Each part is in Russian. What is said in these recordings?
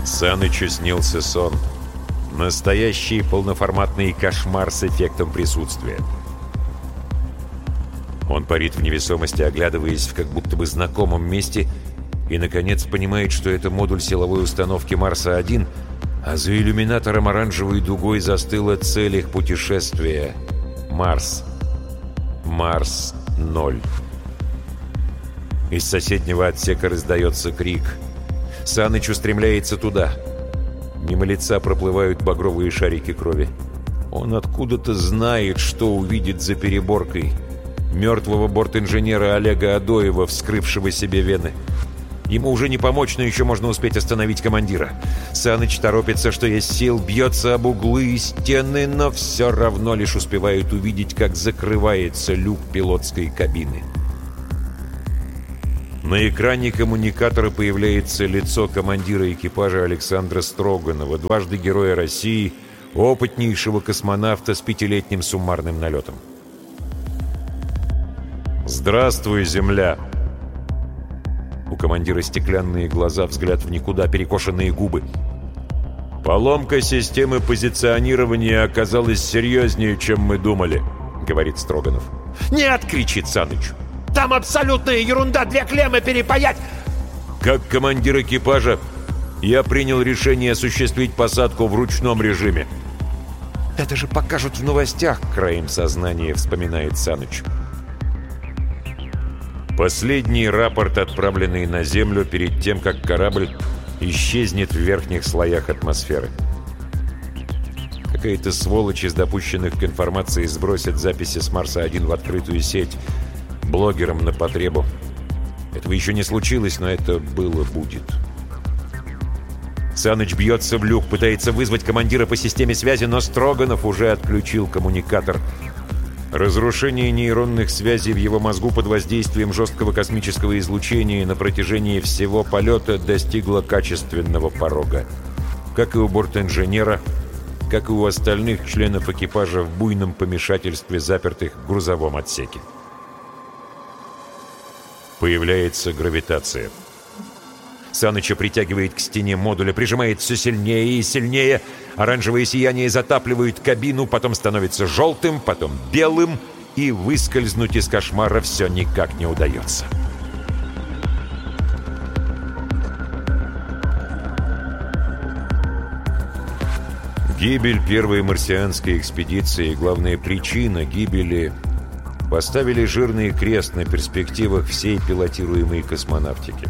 Санычу снился сон. Настоящий полноформатный кошмар с эффектом присутствия. Он парит в невесомости, оглядываясь в как будто бы знакомом месте, и, наконец, понимает, что это модуль силовой установки Марса-1, а за иллюминатором оранжевой дугой застыла цель их путешествия — Марс. Марс-0. Из соседнего отсека раздается крик. Саныч устремляется туда. Мимо лица проплывают багровые шарики крови. Он откуда-то знает, что увидит за переборкой. Мертвого бортинженера Олега Адоева, вскрывшего себе вены. Ему уже не помочь, но еще можно успеть остановить командира. Саныч торопится, что есть сил, бьется об углы и стены, но все равно лишь успевает увидеть, как закрывается люк пилотской кабины. На экране коммуникатора появляется лицо командира экипажа Александра Строганова, дважды Героя России, опытнейшего космонавта с 5-летним суммарным налетом. «Здравствуй, Земля!» У командира стеклянные глаза, взгляд в никуда, перекошенные губы. «Поломка системы позиционирования оказалась серьезнее, чем мы думали», — говорит Строганов. «Нет!» — кричит Саныч. «Там абсолютная ерунда! 2 клеммы перепаять!» «Как командир экипажа, я принял решение осуществить посадку в ручном режиме». «Это же покажут в новостях!» — краем сознания вспоминает Саныч. Последний рапорт, отправленный на Землю перед тем, как корабль исчезнет в верхних слоях атмосферы. Какая-то сволочь из допущенных к информации сбросит записи с Марса-1 в открытую сеть блогерам на потребу. Этого еще не случилось, но это было-будет. Саныч бьется в люк, пытается вызвать командира по системе связи, но Строганов уже отключил коммуникатор. Разрушение нейронных связей в его мозгу под воздействием жесткого космического излучения на протяжении всего полета достигло качественного порога. Как и у бортинженера, как и у остальных членов экипажа в буйном помешательстве, запертых в грузовом отсеке. Появляется гравитация. Саныча притягивает к стене модуля, прижимает все сильнее и сильнее. Оранжевое сияние затапливает кабину, потом становится желтым, потом белым, и выскользнуть из кошмара все никак не удается. Гибель первой марсианской экспедиции и главная причина гибели поставили жирный крест на перспективах всей пилотируемой космонавтики.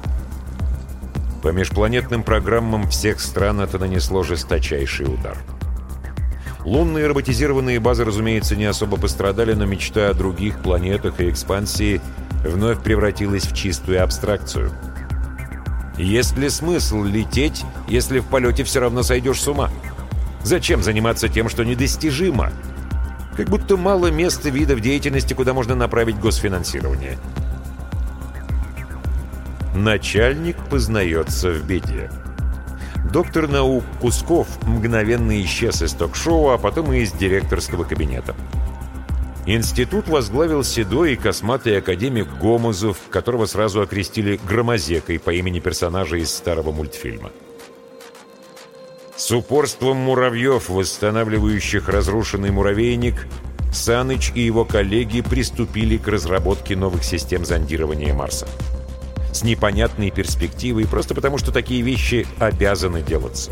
По межпланетным программам всех стран это нанесло жесточайший удар. Лунные роботизированные базы, разумеется, не особо пострадали, но мечта о других планетах и экспансии вновь превратилась в чистую абстракцию. Есть ли смысл лететь, если в полете все равно сойдешь с ума? Зачем заниматься тем, что недостижимо? Как будто мало мест и видов деятельности, куда можно направить госфинансирование. Начальник познается в беде. Доктор наук Кусков мгновенно исчез из ток-шоу, а потом и из директорского кабинета. Институт возглавил седой и косматый академик Гомозов, которого сразу окрестили Громозекой по имени персонажа из старого мультфильма. С упорством муравьев, восстанавливающих разрушенный муравейник, Саныч и его коллеги приступили к разработке новых систем зондирования Марса. С непонятной перспективой, просто потому что такие вещи обязаны делаться.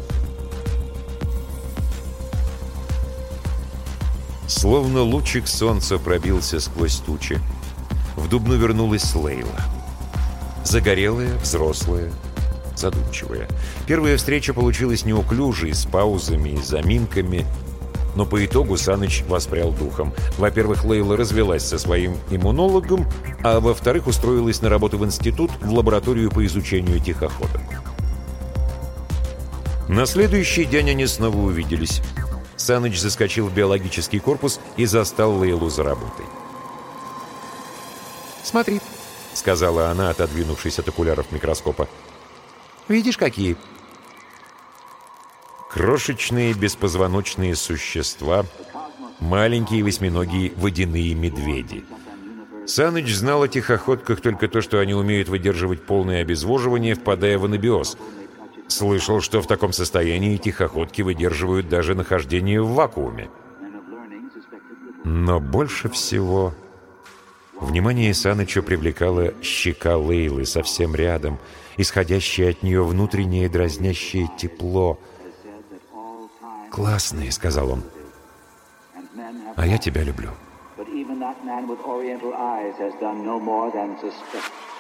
Словно лучик солнца пробился сквозь тучи. В Дубну вернулась Лейла. Загорелая, взрослая, задумчивая. Первая встреча получилась неуклюжей, с паузами и заминками. Но по итогу Саныч воспрял духом. Во-первых, Лейла развелась со своим иммунологом, а во-вторых, устроилась на работу в институт, в лабораторию по изучению тихоходок. На следующий день они снова увиделись. Саныч заскочил в биологический корпус и застал Лейлу за работой. «Смотри», — сказала она, отодвинувшись от окуляров микроскопа. «Видишь, какие?» Крошечные беспозвоночные существа, маленькие восьминогие водяные медведи. Саныч знал о тихоходках только то, что они умеют выдерживать полное обезвоживание, впадая в анабиоз. Слышал, что в таком состоянии тихоходки выдерживают даже нахождение в вакууме. Но больше всего внимание Саныча привлекала щека Лейлы совсем рядом, исходящее от нее внутреннее дразнящее тепло. «Классные», — сказал он, — «а я тебя люблю».